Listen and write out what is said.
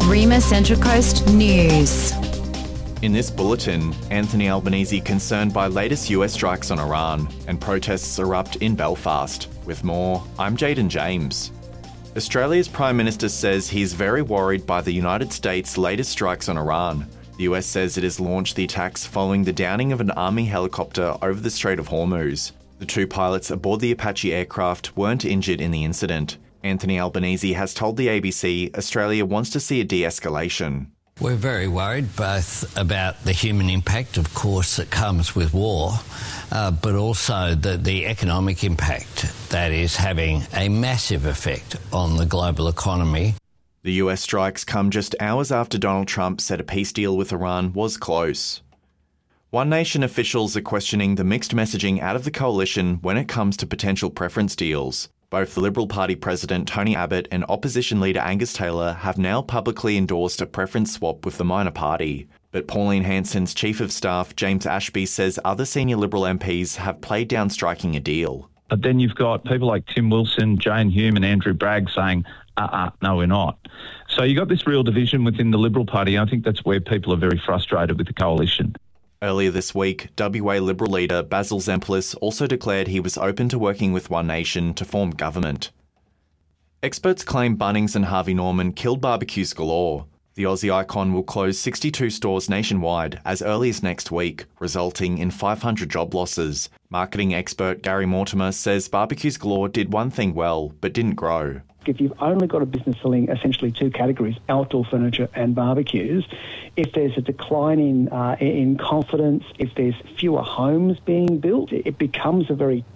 Rima Central Coast News. In this bulletin, Anthony Albanese concerned by latest US strikes on Iran and protests erupt in Belfast. With more, I'm Jaden James. Australia's Prime Minister says he's very worried by the United States' latest strikes on Iran. The US says it has launched the attacks following the downing of an army helicopter over the Strait of Hormuz. The two pilots aboard the Apache aircraft weren't injured in the incident. Anthony Albanese has told the ABC Australia wants to see a de-escalation. We're very worried both about the human impact, of course, that comes with war, but also the economic impact that is having a massive effect on the global economy. The US strikes come just hours after Donald Trump said a peace deal with Iran was close. One Nation officials are questioning the mixed messaging out of the coalition when it comes to potential preference deals. Both the Liberal Party President Tony Abbott and Opposition Leader Angus Taylor have now publicly endorsed a preference swap with the minor party. But Pauline Hanson's Chief of Staff, James Ashby, says other senior Liberal MPs have played down striking a deal. But then you've got people like Tim Wilson, Jane Hume and Andrew Bragg saying, no, we're not. So you've got this real division within the Liberal Party. I think that's where people are very frustrated with the coalition. Earlier this week, WA Liberal leader Basil Zemplis also declared he was open to working with One Nation to form government. Experts claim Bunnings and Harvey Norman killed barbecues galore. The Aussie icon will close 62 stores nationwide as early as next week, resulting in 500 job losses. Marketing expert Gary Mortimer says Barbecues Galore did one thing well, but didn't grow. If you've only got a business selling essentially two categories, outdoor furniture and barbecues, if there's a decline in confidence, if there's fewer homes being built, it becomes a very